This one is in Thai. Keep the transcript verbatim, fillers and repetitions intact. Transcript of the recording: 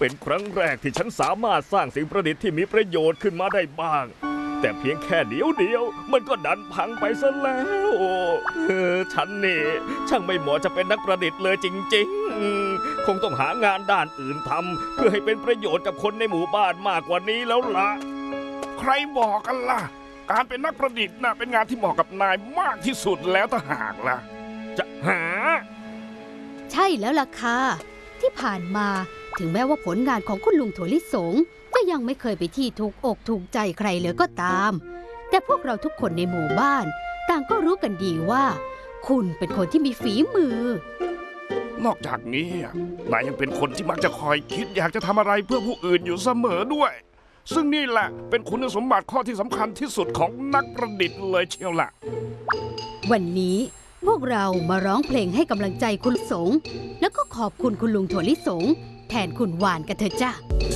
เป็นครั้งแรกที่ฉันสามารถสร้างสิ่งประดิษฐ์ที่มีประโยชน์ขึ้นมาได้บ้างแต่เพียงแค่เดียวเดียวมันก็ดันพังไปซะแล้วเออฉันนี่ช่างไม่เหมาะจะเป็นนักประดิษฐ์เลยจริงๆคงต้องหางานด้านอื่นทำเพื่อให้เป็นประโยชน์กับคนในหมู่บ้านมากกว่านี้แล้วล่ะใครบอกกันล่ะการเป็นนักประดิษฐ์น่ะเป็นงานที่เหมาะกับนายมากที่สุดแล้วถ้าหากล่ะจะหาใช่แล้วล่ะค่ะที่ผ่านมาถึงแม้ว่าผลงานของคุณลุงถั่วลิสงจะยังไม่เคยไปที่ถูกอกถูกใจใครเลยก็ตามแต่พวกเราทุกคนในหมู่บ้านต่างก็รู้กันดีว่าคุณเป็นคนที่มีฝีมือนอกจากนี้นายยังเป็นคนที่มักจะคอยคิดอยากจะทำอะไรเพื่อผู้อื่นอยู่เสมอด้วยซึ่งนี่แหละเป็นคุณสมบัติข้อที่สำคัญที่สุดของนักประดิษฐ์เลยเชียวล่ะวันนี้พวกเรามาร้องเพลงให้กำลังใจคุณสงแล้วก็ขอบคุณคุณลุงถั่วลิสงแทนคุณหวานกันเถอะจ้ะ